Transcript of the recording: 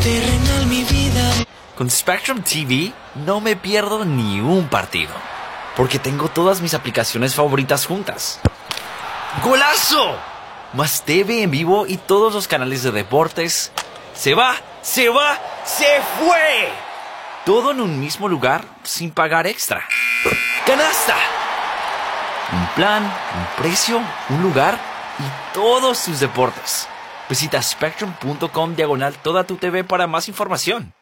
terrenal mi vida. Con Spectrum TV no me pierdo ni un partido, porque tengo todas mis aplicaciones favoritas juntas. ¡Golazo! Más TV en vivo y todos los canales de deportes. ¡Se va! ¡Se va! ¡Se fue! Todo en un mismo lugar sin pagar extra. ¡Canasta! Un plan, un precio, un lugar y todos tus deportes. Visita spectrum.com/toda tu TV para más información.